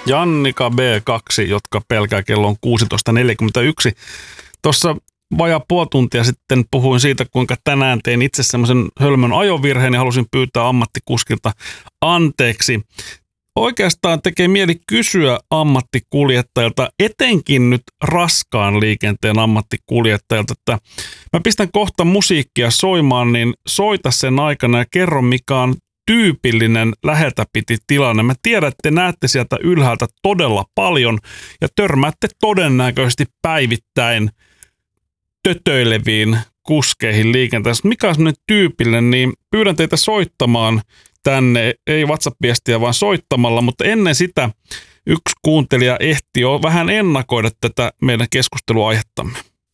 ja Annika B2, jotka pelkää kello on 16.41. Tuossa vajaa puoli tuntia sitten puhuin siitä, kuinka tänään tein itse semmoisen hölmön ajovirheen ja halusin pyytää ammattikuskilta anteeksi. Oikeastaan tekee mieli kysyä ammattikuljettajilta, etenkin nyt raskaan liikenteen ammattikuljettajilta, että mä pistän kohta musiikkia soimaan, niin soita sen aikana ja kerro, mikä on tyypillinen läheltä piti tilanne. Mä tiedän, että te näette sieltä ylhäältä todella paljon ja törmäätte todennäköisesti päivittäin tötöileviin kuskeihin liikenteessä. Mikä on semmoinen tyypillinen, niin pyydän teitä soittamaan tänne, ei WhatsApp-viestiä vaan soittamalla, mutta ennen sitä yksi kuuntelija ehti jo vähän ennakoida tätä meidän keskusteluaihettamme.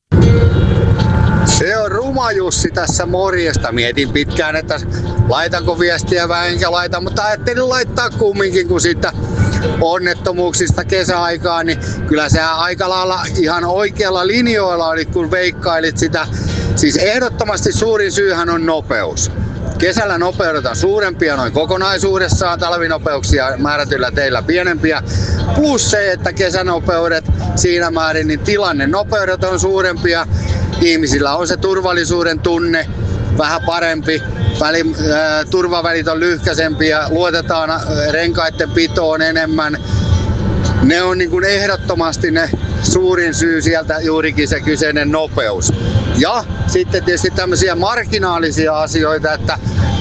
Se on Ruma Jussi tässä, morjesta. Mietin pitkään, että laitanko viestiä vai enkä laita, mutta ajattelin laittaa kumminkin, kun siitä onnettomuuksista kesäaikaan, niin kyllä se aika lailla ihan oikealla linjoilla oli, kun veikkailit sitä. Siis ehdottomasti suurin syyhän on nopeus. Kesällä nopeudet on suurempia noin kokonaisuudessaan, talvinopeuksia määrätyillä teillä pienempiä. Plus se, että kesänopeudet siinä määrin, niin tilannenopeudet on suurempia. Ihmisillä on se turvallisuuden tunne vähän parempi, turvavälit on lyhkäisempiä, luotetaan renkaiden pitoon enemmän. Ne on niin kuin ehdottomasti ne suurin syy sieltä juurikin se kyseinen nopeus. Ja sitten tietysti tämmöisiä marginaalisia asioita, että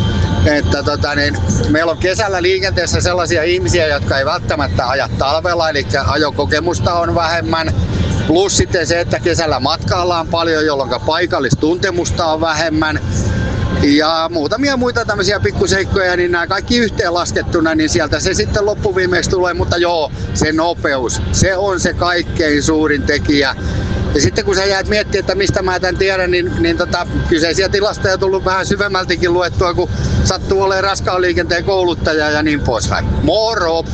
meillä on kesällä liikenteessä sellaisia ihmisiä, jotka ei välttämättä aja talvella, eli ajokokemusta on vähemmän. Plus sitten se, että kesällä matkaillaan paljon, jolloin paikallistuntemusta on vähemmän. Ja muutamia muita tämmöisiä pikkuseikkoja, niin nämä kaikki yhteenlaskettuna, niin sieltä se sitten loppuviimeksi tulee. Mutta joo, se nopeus, se on se kaikkein suurin tekijä. Ja sitten kun sä jäät miettimään, että mistä mä tämän tiedän, niin kyseisiä tilastoja on tullut vähän syvemmältikin luettua, kun sattuu olemaan raskaan liikenteen kouluttaja ja niin poispäin. Moro!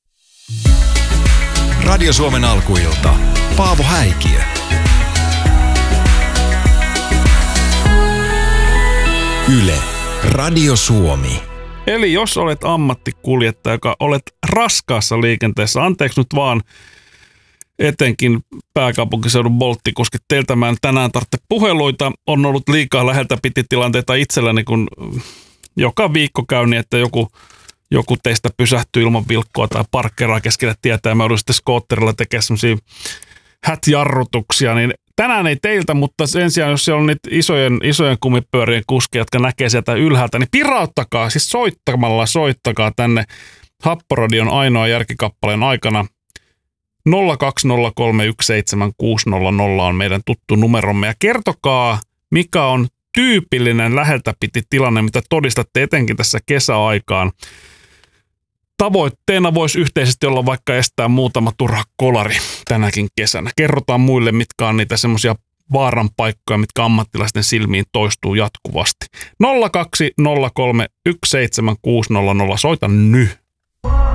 Radio Suomen alkuilta. Paavo Häikiö. Yle. Radio Suomi. Eli jos olet ammattikuljettaja, joka olet raskaassa liikenteessä, anteeksi nyt vaan etenkin pääkaupunkiseudun bolttikuskit, teiltä mä en tänään tarvitse puheluita. On ollut liikaa läheltä piti tilanteita itselläni, kun joka viikko käy niin, että joku teistä pysähtyy ilman vilkkoa tai parkkeraa keskellä tietä ja mä joudun sitten skootterilla tekemään semmosia hätjarrutuksia, niin tänään ei teiltä, mutta sen sijaan, jos siellä on niitä isojen kumipyörien kuskeja, jotka näkee sieltä ylhäältä, niin pirauttakaa, siis soittakaa tänne Happoradion ainoa järkikappaleen aikana. 020317600 on meidän tuttu numeromme ja kertokaa, mikä on tyypillinen läheltä piti tilanne, mitä todistatte etenkin tässä kesäaikaan. Tavoitteena voisi yhteisesti olla vaikka estää muutama turha kolari tänäkin kesänä. Kerrotaan muille, mitkä on niitä semmoisia vaaran paikkoja, mitkä ammattilaisten silmiin toistuu jatkuvasti. 020317600, soita nyt.